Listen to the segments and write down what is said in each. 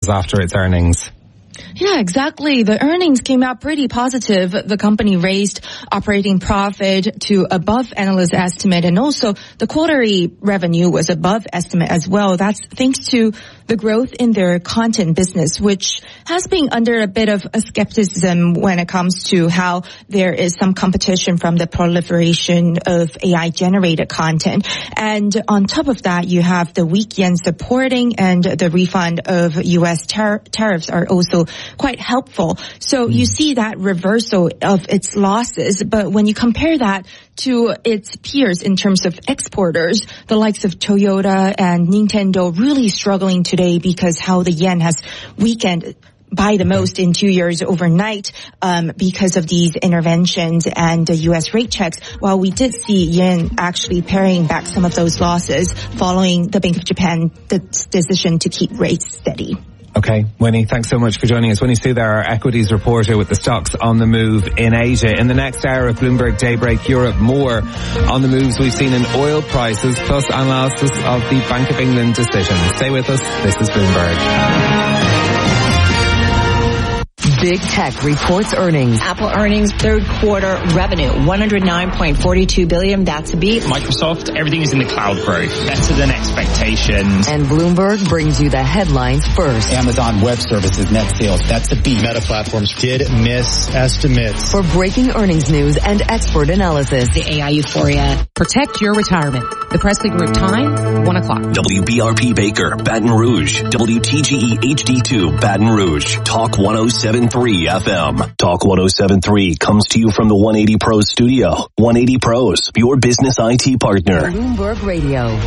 after its earnings. Yeah, exactly. The earnings came out pretty positive. The company raised operating profit to above analyst estimate, and also the quarterly revenue was above estimate as well. That's thanks to the growth in their content business, which has been under a bit of a skepticism when it comes to how there is some competition from the proliferation of AI-generated content. And on top of that, you have the weak yen supporting, and the refund of U.S. tariffs are also quite helpful. So you see that reversal of its losses. But when you compare that to its peers in terms of exporters, the likes of Toyota and Nintendo really struggling today because how the yen has weakened by the most in 2 years overnight because of these interventions and the U.S. rate checks, while we did see yen actually paring back some of those losses following the Bank of Japan's decision to keep rates steady. Okay, Winnie, thanks so much for joining us. Winnie Souther, our equities reporter with the stocks on the move in Asia. In the next hour of Bloomberg Daybreak Europe, more on the moves we've seen in oil prices, plus analysis of the Bank of England decision. Stay with us. This is Bloomberg. Big Tech reports earnings. Apple earnings, third quarter revenue, $109.42 billion. That's a beat. Microsoft, everything is in the cloud growth, better than expectations. And Bloomberg brings you the headlines first. Amazon Web Services net sales, that's a beat. Meta Platforms did miss estimates. For breaking earnings news and expert analysis. The AI euphoria. Protect your retirement. The Presley Group time, 1 o'clock. WBRP Baker, Baton Rouge. WTGE HD2, Baton Rouge. Talk 107.3 FM. Talk 107.3 comes to you from the 180 Pros studio. 180 Pros, your business IT partner. Bloomberg Radio.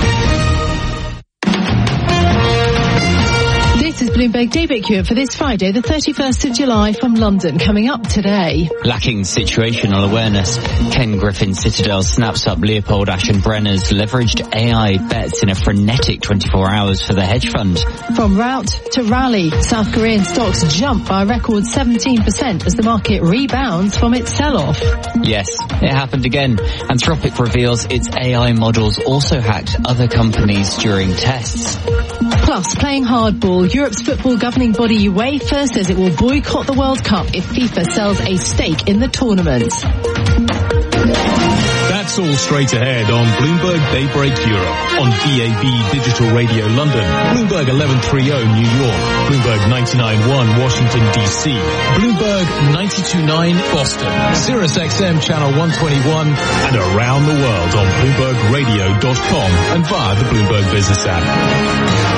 This is Bloomberg Daybreak Europe for this Friday, the 31st of July from London. Coming up today. Lacking situational awareness, Ken Griffin Citadel snaps up Leopold Aschenbrenner's leveraged AI bets in a frenetic 24 hours for the hedge fund. From rout to rally, South Korean stocks jump by a record 17% as the market rebounds from its sell-off. Yes, it happened again. Anthropic reveals its AI models also hacked other companies during tests. Plus, playing hardball, Europe's football governing body UEFA says it will boycott the World Cup if FIFA sells a stake in the tournament. That's all straight ahead on Bloomberg Daybreak Europe, on DAB Digital Radio London, Bloomberg 1130 New York, Bloomberg 99.1 Washington DC, Bloomberg 92.9 Boston, SiriusXM Channel 121, and around the world on BloombergRadio.com and via the Bloomberg Business app.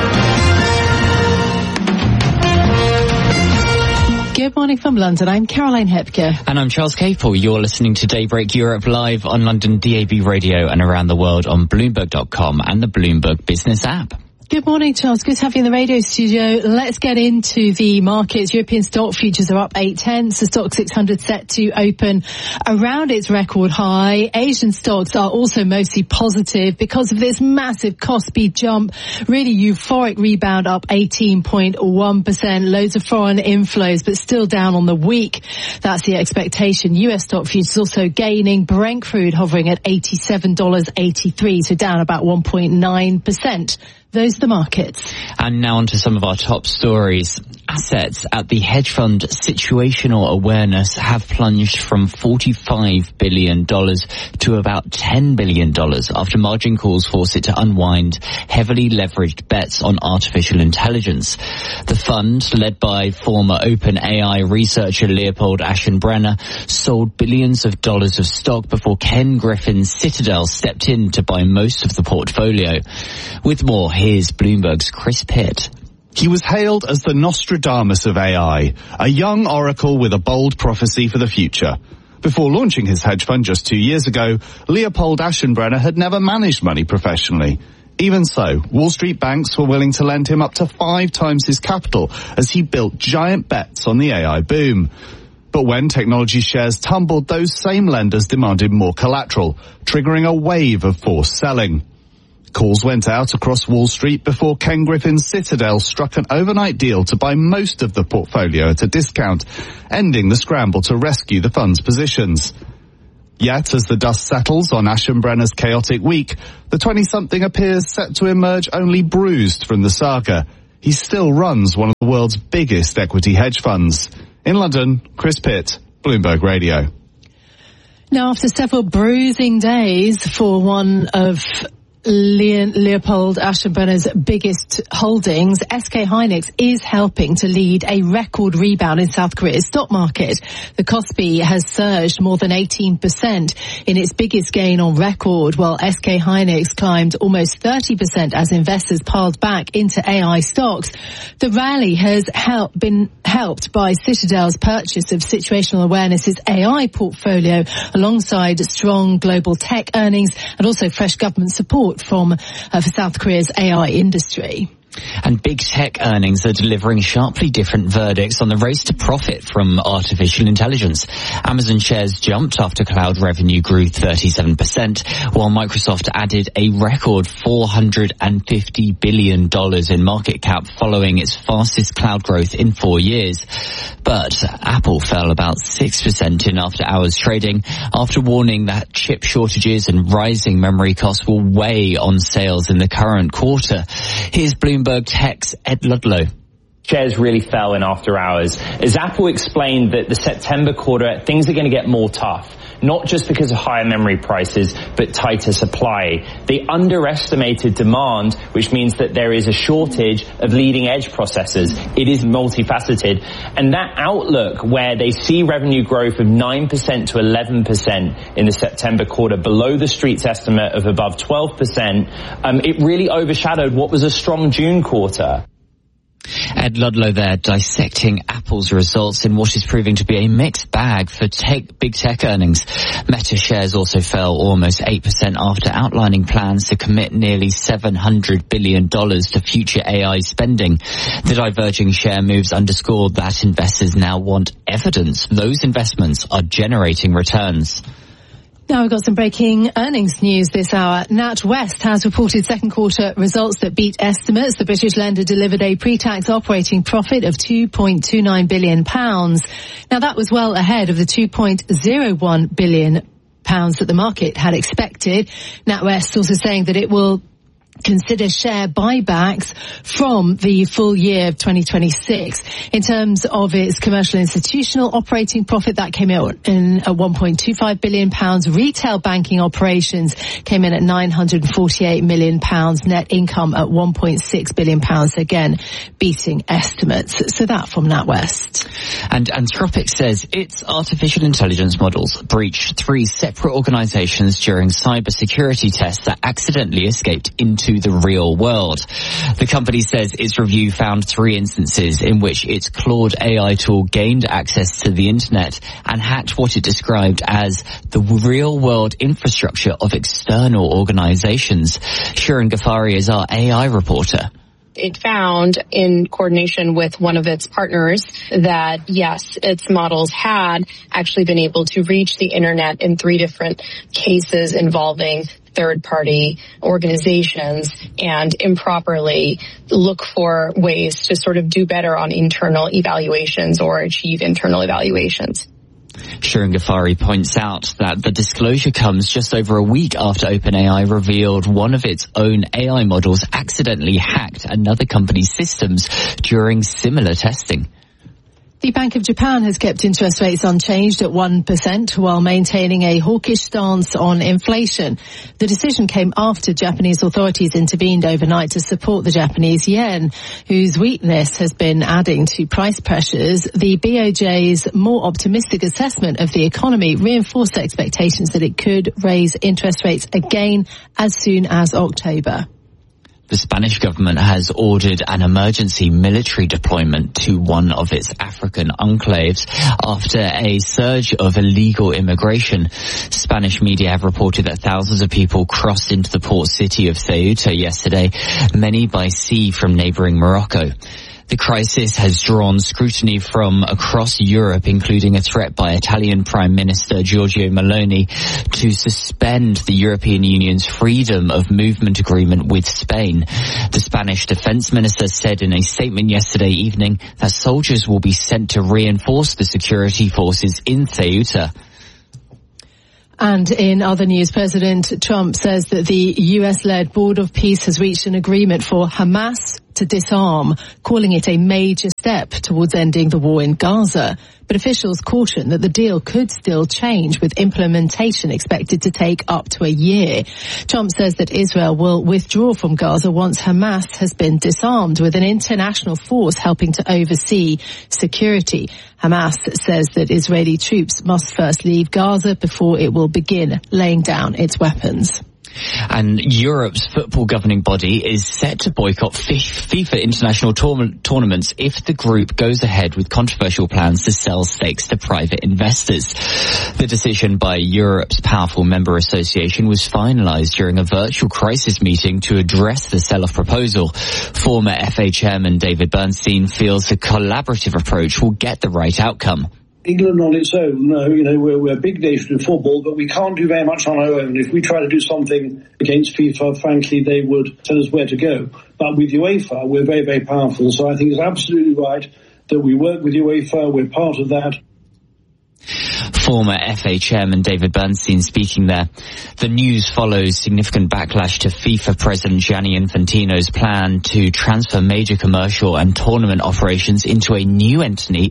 Good morning from London. I'm Caroline Hepker. And I'm Charles Capel. You're listening to Daybreak Europe live on London DAB Radio and around the world on Bloomberg.com and the Bloomberg Business app. Good morning, Charles. Good to have you in the radio studio. Let's get into the markets. European stock futures are up 0.8. The stock 600 set to open around its record high. Asian stocks are also mostly positive because of this massive Kospi jump. Really euphoric rebound, up 18.1%. Loads of foreign inflows, but still down on the week. That's the expectation. US stock futures also gaining. Brent crude hovering at $87.83, so down about 1.9%. Those are the markets. And now on to some of our top stories. Assets at the hedge fund Situational Awareness have plunged from $45 billion to about $10 billion after margin calls force it to unwind heavily leveraged bets on artificial intelligence. The fund, led by former OpenAI researcher Leopold Aschenbrenner, sold billions of dollars of stock before Ken Griffin's Citadel stepped in to buy most of the portfolio. With more, here's Bloomberg's Chris Pitt. He was hailed as the Nostradamus of AI, a young oracle with a bold prophecy for the future. Before launching his hedge fund just 2 years ago, Leopold Aschenbrenner had never managed money professionally. Even so, Wall Street banks were willing to lend him up to 5 times his capital as he built giant bets on the AI boom. But when technology shares tumbled, those same lenders demanded more collateral, triggering a wave of forced selling. Calls went out across Wall Street before Ken Griffin's Citadel struck an overnight deal to buy most of the portfolio at a discount, ending the scramble to rescue the fund's positions. Yet, as the dust settles on Aschenbrenner's chaotic week, the 20-something appears set to emerge only bruised from the saga. he still runs one of the world's biggest equity hedge funds. In London, Chris Pitt, Bloomberg Radio. Now, after several bruising days for one of Leopold Aschenbrenner's biggest holdings, SK Hynix is helping to lead a record rebound in South Korea's stock market. The Kospi has surged more than 18% in its biggest gain on record, while SK Hynix climbed almost 30% as investors piled back into AI stocks. The rally has been helped by Citadel's purchase of Situational Awareness's AI portfolio, alongside strong global tech earnings and also fresh government support for South Korea's AI industry. And big tech earnings are delivering sharply different verdicts on the race to profit from artificial intelligence. Amazon shares jumped after cloud revenue grew 37%, while Microsoft added a record $450 billion in market cap following its fastest cloud growth in 4 years. But Apple fell about 6% in after-hours trading after warning that chip shortages and rising memory costs will weigh on sales in the current quarter. Here's Bloomberg Tech's Ed Ludlow. Shares really fell in after hours as Apple explained that the September quarter, things are going to get more tough, not just because of higher memory prices, but tighter supply. They underestimated demand, which means that there is a shortage of leading edge processors. It is multifaceted. And that outlook where they see revenue growth of 9% to 11% in the September quarter, below the street's estimate of above 12%, it really overshadowed what was a strong June quarter. Ed Ludlow there dissecting Apple's results in what is proving to be a mixed bag for big tech earnings. Meta shares also fell almost 8% after outlining plans to commit nearly $700 billion to future AI spending. The diverging share moves underscored that investors now want evidence those investments are generating returns. Now we've got some breaking earnings news this hour. NatWest has reported second quarter results that beat estimates. The British lender delivered a pre-tax operating profit of £2.29 billion. Now that was well ahead of the £2.01 billion that the market had expected. NatWest also saying that it will consider share buybacks from the full year of 2026. In terms of its commercial institutional operating profit, that came out in at £1.25 billion. Retail banking operations came in at £948 million. Net income at £1.6 billion. Again, beating estimates. So that from NatWest. And Anthropic says its artificial intelligence models breached 3 separate organizations during cybersecurity tests that accidentally escaped into the real world. The company says its review found 3 instances in which its Claude AI tool gained access to the internet and hacked what it described as the real world infrastructure of external organizations. Shirin Ghaffari is our AI reporter. It found, in coordination with one of its partners, that yes, its models had actually been able to reach the internet in 3 different cases involving third-party organizations and improperly look for ways to sort of do better on internal evaluations or achieve internal evaluations. Shirin Ghaffari points out that the disclosure comes just over a week after OpenAI revealed one of its own AI models accidentally hacked another company's systems during similar testing. The Bank of Japan has kept interest rates unchanged at 1% while maintaining a hawkish stance on inflation. The decision came after Japanese authorities intervened overnight to support the Japanese yen, whose weakness has been adding to price pressures. The BOJ's more optimistic assessment of the economy reinforced expectations that it could raise interest rates again as soon as October. The Spanish government has ordered an emergency military deployment to one of its African enclaves after a surge of illegal immigration. Spanish media have reported that thousands of people crossed into the port city of Ceuta yesterday, many by sea from neighbouring Morocco. The crisis has drawn scrutiny from across Europe, including a threat by Italian Prime Minister Giorgia Meloni to suspend the European Union's freedom of movement agreement with Spain. The Spanish Defence Minister said in a statement yesterday evening that soldiers will be sent to reinforce the security forces in Ceuta. And in other news, President Trump says that the US-led Board of Peace has reached an agreement for Hamas to disarm, calling it a major step towards ending the war in Gaza. But officials caution that the deal could still change, with implementation expected to take up to a year. Trump says that Israel will withdraw from Gaza once Hamas has been disarmed, with an international force helping to oversee security. Hamas says that Israeli troops must first leave Gaza before it will begin laying down its weapons. And Europe's football governing body is set to boycott FIFA international tournaments if the group goes ahead with controversial plans to sell stakes to private investors. The decision by Europe's powerful member association was finalised during a virtual crisis meeting to address the sell-off proposal. Former FA chairman David Bernstein feels a collaborative approach will get the right outcome. England on its own, we're a big nation in football, but we can't do very much on our own. If we try to do something against FIFA, frankly, they would tell us where to go. But with UEFA, we're very, very powerful. So I think it's absolutely right that we work with UEFA. We're part of that. Former FA chairman David Bernstein speaking there. The news follows significant backlash to FIFA president Gianni Infantino's plan to transfer major commercial and tournament operations into a new entity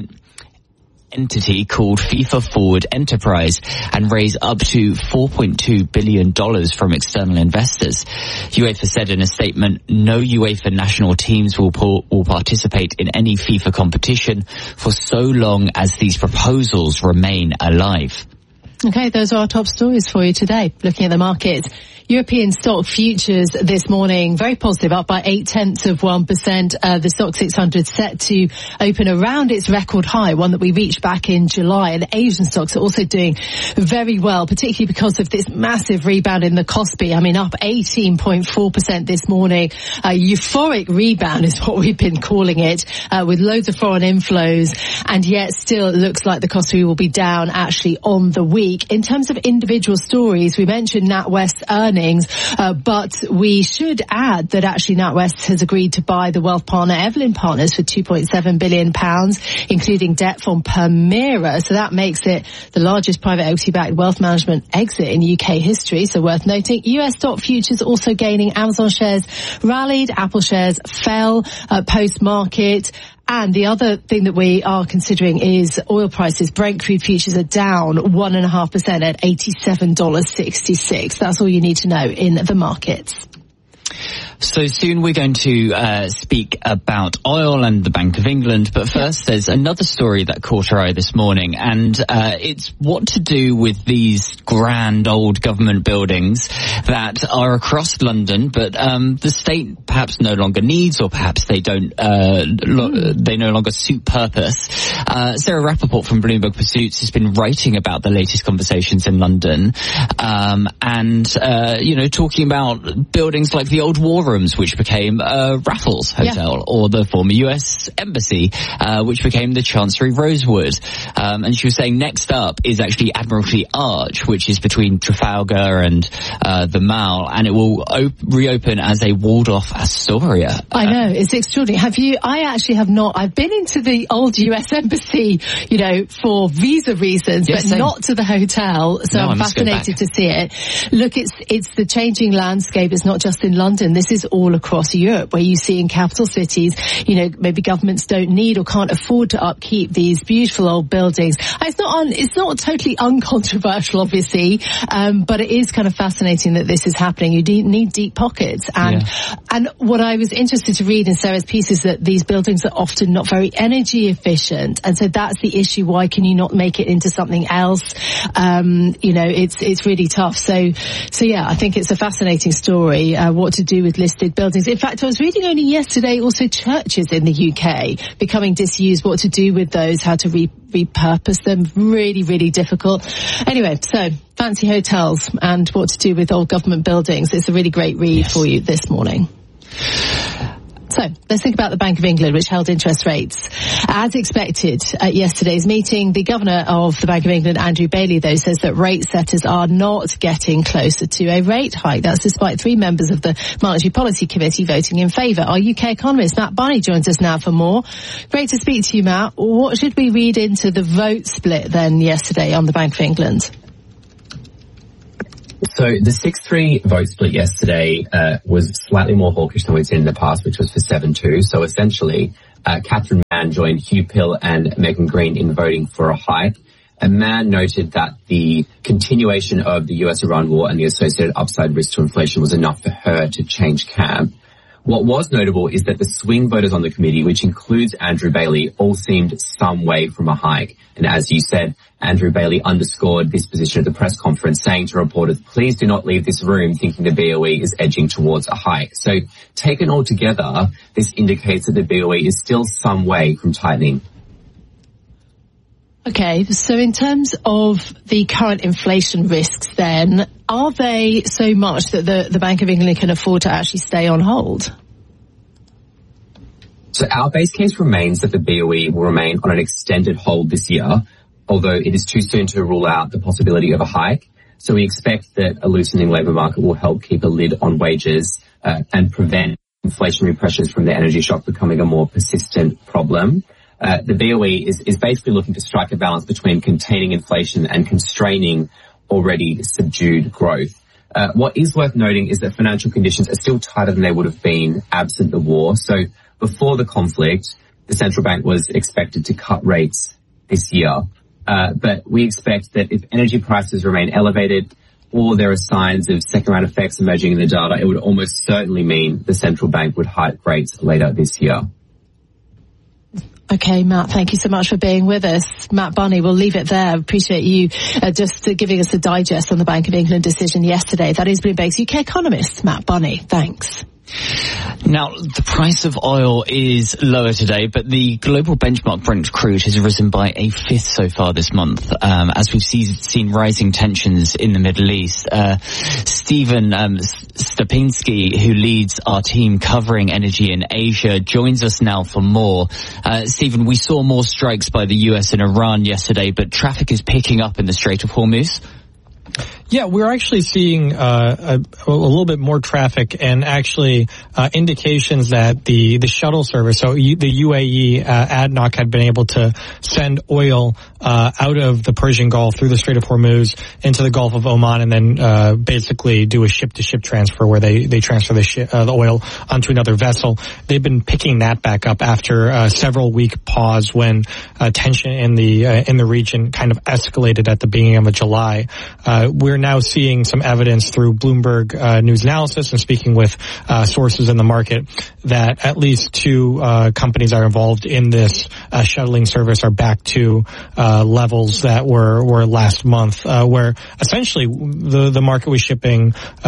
called FIFA Forward Enterprise and raise up to $4.2 billion from external investors. UEFA said in a statement, no UEFA national teams will participate in any FIFA competition for so long as these proposals remain alive. Okay, those are our top stories for you today. Looking at the markets, European stock futures this morning, very positive, up by 0.8%. The stock 600 set to open around its record high, one that we reached back in July. And Asian stocks are also doing very well, particularly because of this massive rebound in the Kospi. I mean, up 18.4% this morning. A euphoric rebound is what we've been calling it, with loads of foreign inflows. And yet still it looks like the Kospi will be down actually on the week. In terms of individual stories, we mentioned NatWest earnings, but we should add that actually NatWest has agreed to buy the wealth partner Evelyn Partners for £2.7 billion, including debt from Permira. So that makes it the largest private equity-backed wealth management exit in UK history. So worth noting. US stock futures also gaining. Amazon shares rallied, Apple shares fell post-market. And the other thing that we are considering is oil prices. Brent crude futures are down 1.5% at $87.66. That's all you need to know in the markets. So soon we're going to speak about oil and the Bank of England, but first there's another story that caught our eye this morning, and it's what to do with these grand old government buildings that are across London, but the state perhaps no longer needs, or perhaps they don't, they no longer suit purpose. Sarah Rappaport from Bloomberg Pursuits has been writing about the latest conversations in London, and talking about buildings like the old war rooms, which became Raffles Hotel, or the former US Embassy, which became the Chancery Rosewood. And she was saying next up is actually Admiralty Arch, which is between Trafalgar and the Mall, and it will reopen as a walled-off Astoria. I know, it's extraordinary. I actually have not. I've been into the old US Embassy, for visa reasons, but not to the hotel. So I'm fascinated to see it. Look, it's the changing landscape. It's not just in London. This is all across Europe, where you see in capital cities, maybe governments don't need or can't afford to upkeep these beautiful old buildings. It's not totally uncontroversial, obviously, but it is kind of fascinating that this is happening. You need deep pockets. And what I was interested to read in Sarah's piece is that these buildings are often not very energy efficient. And so that's the issue. Why can you not make it into something else? It's really tough. So yeah, I think it's a fascinating story, what to do with listed buildings. In fact, I was reading only yesterday also churches in the UK becoming disused, what to do with those, how to repurpose them. Really, really difficult. Anyway, so fancy hotels and what to do with old government buildings. It's a really great read for you this morning. So let's think about the Bank of England, which held interest rates as expected at yesterday's meeting. The governor of the Bank of England, Andrew Bailey, though, says that rate setters are not getting closer to a rate hike. That's despite 3 members of the Monetary Policy Committee voting in favour. Our UK economist, Matt Barney, joins us now for more. Great to speak to you, Matt. What should we read into the vote split then yesterday on the Bank of England? So the 6-3 vote split yesterday was slightly more hawkish than we've seen in the past, which was for 7-2. So essentially, Catherine Mann joined Hugh Pill and Megan Green in voting for a hike. And Mann noted that the continuation of the US-Iran war and the associated upside risk to inflation was enough for her to change camp. What was notable is that the swing voters on the committee, which includes Andrew Bailey, all seemed some way from a hike. And as you said, Andrew Bailey underscored this position at the press conference, saying to reporters, please do not leave this room thinking the BOE is edging towards a hike. So taken all together, this indicates that the BOE is still some way from tightening. Okay, so in terms of the current inflation risks then, are they so much that the Bank of England can afford to actually stay on hold? So our base case remains that the BOE will remain on an extended hold this year, although it is too soon to rule out the possibility of a hike. So we expect that a loosening labour market will help keep a lid on wages and prevent inflationary pressures from the energy shock becoming a more persistent problem. The BOE is basically looking to strike a balance between containing inflation and constraining already subdued growth. What is worth noting is that financial conditions are still tighter than they would have been absent the war. So before the conflict, the central bank was expected to cut rates this year. But we expect that if energy prices remain elevated or there are signs of second-round effects emerging in the data, it would almost certainly mean the central bank would hike rates later this year. Okay, Matt, thank you so much for being with us. Matt Bunny, we'll leave it there. Appreciate you just giving us a digest on the Bank of England decision yesterday. That is Bloomberg's UK economist, Matt Bunny. Thanks. Now, the price of oil is lower today, but the global benchmark Brent crude has risen by a fifth so far this month, as we've seen rising tensions in the Middle East. Stephen Stepinski, who leads our team covering energy in Asia, joins us now for more. Stephen, we saw more strikes by the US and Iran yesterday, but traffic is picking up in the Strait of Hormuz. Yeah, we're actually seeing a little bit more traffic and actually indications that the shuttle service, so the UAE ADNOC had been able to send oil out of the Persian Gulf through the Strait of Hormuz into the Gulf of Oman and then basically do a ship-to-ship transfer where they transfer the oil onto another vessel. They've been picking that back up after a several-week pause when tension in the region kind of escalated at the beginning of July. We're now seeing some evidence through Bloomberg News Analysis and speaking with sources in the market that at least two companies are involved in this shuttling service are back to levels that were last month, where essentially the market was shipping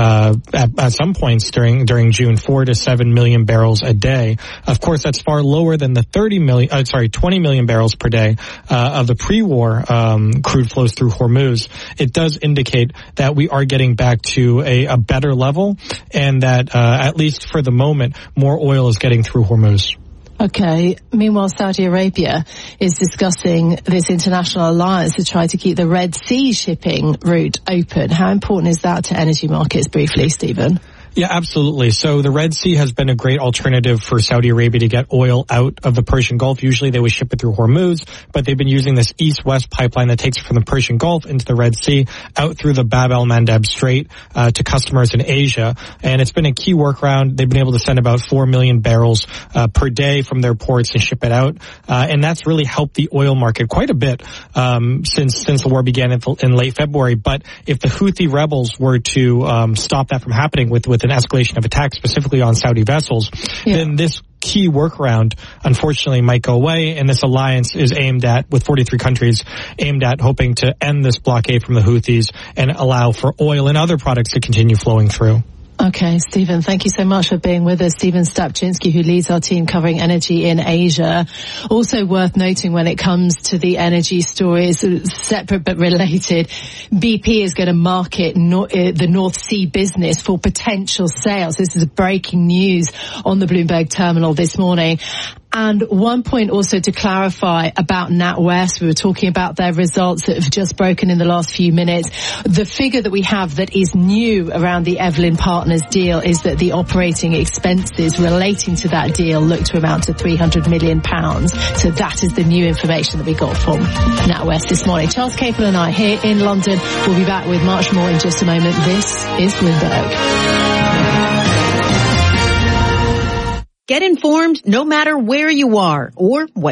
at some points during June 4 to 7 million barrels a day. Of course, that's far lower than the 20 million barrels per day of the pre-war crude flows through Hormuz. It does indicate that we are getting back to a better level and that at least for the moment, more oil is getting through Hormuz. Okay. Meanwhile, Saudi Arabia is discussing this international alliance to try to keep the Red Sea shipping route open. How important is that to energy markets, briefly, Stephen? Yeah, absolutely. So the Red Sea has been a great alternative for Saudi Arabia to get oil out of the Persian Gulf. Usually they would ship it through Hormuz, but they've been using this east-west pipeline that takes it from the Persian Gulf into the Red Sea, out through the Bab el-Mandeb Strait to customers in Asia. And it's been a key workaround. They've been able to send about 4 million barrels per day from their ports and ship it out. And that's really helped the oil market quite a bit since the war began in late February. But if the Houthi rebels were to stop that from happening with an escalation of attacks specifically on Saudi vessels, then this key workaround unfortunately might go away, and this alliance is aimed at, with 43 countries, aimed at hoping to end this blockade from the Houthis and allow for oil and other products to continue flowing through. Okay, Stephen, thank you so much for being with us. Stephen Stapczynski, who leads our team covering energy in Asia. Also worth noting when it comes to the energy stories, separate but related, BP is going to market the North Sea business for potential sales. This is breaking news on the Bloomberg terminal this morning. And one point also to clarify about NatWest. We were talking about their results that have just broken in the last few minutes. The figure that we have that is new around the Evelyn Partners deal is that the operating expenses relating to that deal look to amount to £300 million. So that is the new information that we got from NatWest this morning. Charles Capel and I here in London. We'll be back with much more in just a moment. This is Bloomberg. Get informed no matter where you are or what